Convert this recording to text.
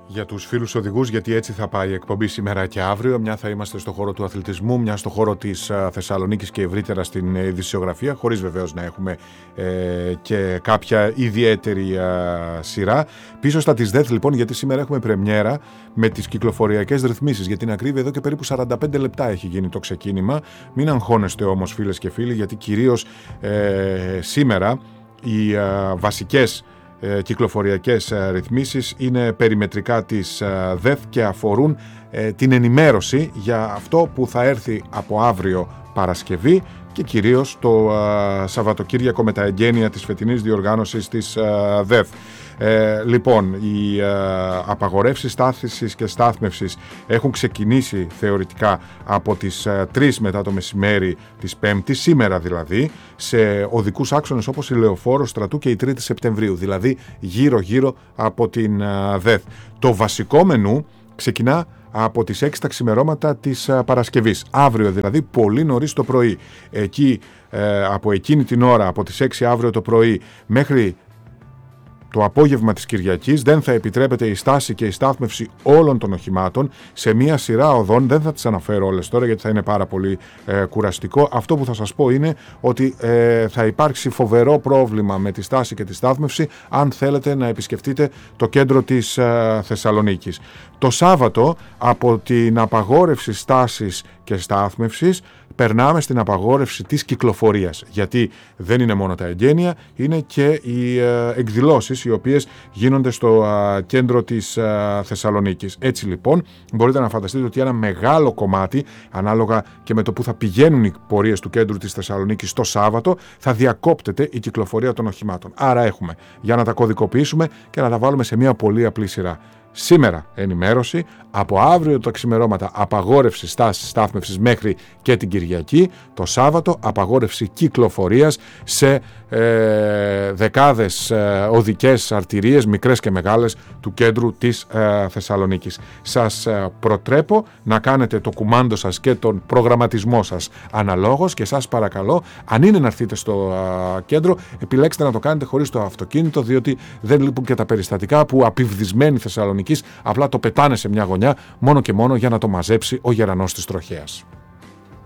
Για τους φίλους οδηγούς, γιατί έτσι θα πάει η εκπομπή σήμερα και αύριο. Μια θα είμαστε στο χώρο του αθλητισμού, μια στο χώρο της Θεσσαλονίκης και ευρύτερα στην ειδησιογραφία, χωρίς βεβαίως να έχουμε και κάποια ιδιαίτερη σειρά. Πίσω στα της ΔΕΘ λοιπόν, γιατί σήμερα έχουμε πρεμιέρα με τις κυκλοφοριακές ρυθμίσεις. Για την ακρίβεια, εδώ και περίπου 45 λεπτά έχει γίνει το ξεκίνημα. Μην αγχώνεστε όμως, φίλες και φίλοι, γιατί κυρίως σήμερα οι βασικές κυκλοφοριακές ρυθμίσεις είναι περιμετρικά της ΔΕΘ και αφορούν την ενημέρωση για αυτό που θα έρθει από αύριο Παρασκευή και κυρίως το Σαββατοκύριακο με τα εγγένεια της φετινής διοργάνωσης της ΔΕΘ. Λοιπόν, οι απαγορεύσεις στάθησης και στάθμευσης έχουν ξεκινήσει θεωρητικά από τις 3 μετά το μεσημέρι της Πέμπτης, σήμερα δηλαδή, σε οδικούς άξονες όπως η Λεωφόρο Στρατού και η 3η Σεπτεμβρίου, δηλαδή γύρω-γύρω από την ΔΕΘ. Το βασικό μενού ξεκινά από τις 6 τα ξημερώματα της Παρασκευής, αύριο δηλαδή πολύ νωρίς το πρωί. Εκεί, από εκείνη την ώρα, από τις 6 αύριο το πρωί μέχρι το απόγευμα της Κυριακής, δεν θα επιτρέπεται η στάση και η στάθμευση όλων των οχημάτων σε μια σειρά οδών. Δεν θα τις αναφέρω όλες τώρα γιατί θα είναι πάρα πολύ κουραστικό. Αυτό που θα σας πω είναι ότι θα υπάρξει φοβερό πρόβλημα με τη στάση και τη στάθμευση αν θέλετε να επισκεφτείτε το κέντρο της Θεσσαλονίκης. Το Σάββατο, από την απαγόρευση στάσης και στάθμευσης περνάμε στην απαγόρευση της κυκλοφορίας, γιατί δεν είναι μόνο τα εγγένεια, είναι και οι εκδηλώσεις οι οποίες γίνονται στο κέντρο της Θεσσαλονίκης. Έτσι λοιπόν μπορείτε να φανταστείτε ότι ένα μεγάλο κομμάτι, ανάλογα και με το που θα πηγαίνουν οι πορείες του κέντρου της Θεσσαλονίκης το Σάββατο, θα διακόπτεται η κυκλοφορία των οχημάτων. Άρα έχουμε, για να τα κωδικοποιήσουμε και να τα βάλουμε σε μια πολύ απλή σειρά. Σήμερα ενημέρωση, από αύριο τα ξημερώματα απαγόρευση στάσης στάθμευσης μέχρι και την Κυριακή, το Σάββατο απαγόρευση κυκλοφορίας σε δεκάδες οδικές αρτηρίες, μικρές και μεγάλες, του κέντρου της Θεσσαλονίκης. Σας προτρέπω να κάνετε το κουμάντο σας και τον προγραμματισμό σας αναλόγως και σας παρακαλώ, αν είναι να έρθετε στο κέντρο, επιλέξτε να το κάνετε χωρίς το αυτοκίνητο, διότι δεν λείπουν και τα περιστατικά που απειβδισμένοι Θεσσαλονικείς απλά το πετάνε σε μια γωνιά μόνο και μόνο για να το μαζέψει ο γερανός της τροχέας.